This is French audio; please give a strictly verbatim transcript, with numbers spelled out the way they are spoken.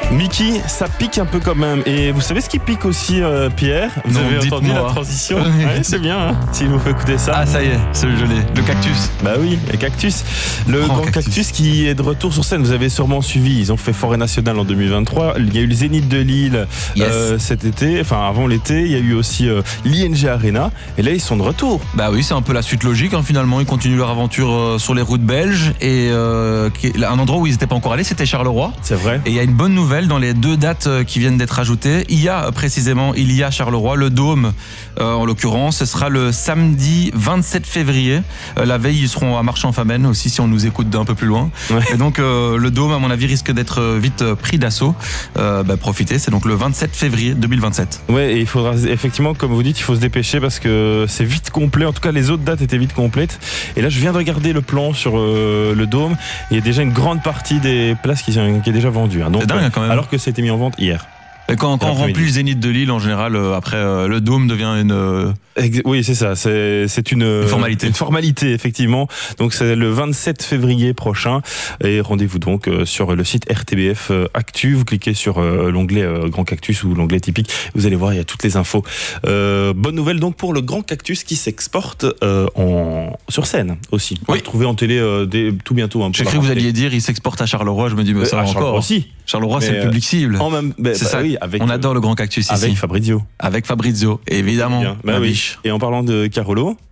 Mickey, ça pique un peu quand même. Et vous savez ce qui pique aussi, euh, Pierre? Vous Non, avez entendu dites-moi. la transition? Ouais, c'est bien, hein, s'il vous fait écouter ça. Ah, ça y est, c'est le gelé. Le cactus. Bah oui, les Cactus. Le Grand grand cactus. Cactus qui est de retour sur scène. Vous avez sûrement suivi. Ils ont fait Forêt Nationale en deux mille vingt-trois. Il y a eu le Zénith de Lille Yes. euh, cet été, enfin avant l'été. Il y a eu aussi euh, l'I N G Arena. Et là, ils sont de retour. Bah oui, c'est un peu la suite logique. Hein, finalement, ils continuent leur aventure euh, sur les routes belges. Et euh, qui est- un endroit où ils n'étaient pas encore allés, c'était Charleroi. C'est vrai. Et il y a une bonne nouvelle dans les deux dates euh, qui viennent d'être ajoutées. Il y a euh, précisément, il y a Charleroi, le Dôme, euh, en l'occurrence. Ce sera le samedi vingt-sept février. Euh, la veille, ils seront à Marchand-Famenne aussi, si on nous écoute d'un peu plus loin. Ouais. Et donc, euh, le Dôme, à mon avis, risque d'être vite euh, pris d'assaut. Euh, bah, profitez, c'est donc le vingt-sept février deux mille vingt-sept. Ouais, et il faudra effectivement, comme vous dites, il faut se dépêcher parce que c'est vite complet. En tout cas, les autres dates étaient vite complètes. Et là, je viens de regarder le plan sur euh, le Dôme. Il y a déjà une grande partie des places qui, sont- qui est déjà vendue. Hein. Donc, C'est dingue, hein, quand même. alors que c'était mis en vente hier. Et quand, quand on L'après-midi. remplit le Zénith de Lille, en général, euh, après, euh, le Dôme devient une... euh, Ex- Oui, c'est ça. C'est c'est une, Une formalité. Une formalité, effectivement. Donc, c'est le vingt-sept février prochain. Et rendez-vous donc euh, sur le site R T B F euh, Actu. Vous cliquez sur euh, l'onglet euh, Grand Cactus ou l'onglet typique. Vous allez voir, il y a toutes les infos. Euh, bonne nouvelle donc pour le Grand Cactus qui s'exporte euh, en sur scène aussi. On va Oui. le trouver en télé euh, dès- tout bientôt. Hein, J'ai pour cru la que vous rentrée. alliez dire, il s'exporte à Charleroi. Je me dis, mais Euh, ça à va Charleroi encore. aussi. Charleroi, c'est Mais, le public cible. En même, ben, C'est bah ça. oui, avec, On adore le Grand Cactus ici. avec Fabrizio. Avec Fabrizio, évidemment. Bien. Bah ma oui. biche. Et en parlant de Carolo,